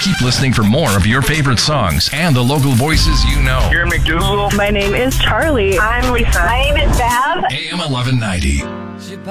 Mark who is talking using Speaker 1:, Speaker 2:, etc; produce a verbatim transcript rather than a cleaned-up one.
Speaker 1: Keep listening for more of your favorite songs and the local voices you know.
Speaker 2: Here in McDougal.
Speaker 3: My name is Charlie.
Speaker 4: I'm Lisa.
Speaker 5: My name is Bev.
Speaker 1: A M eleven ninety.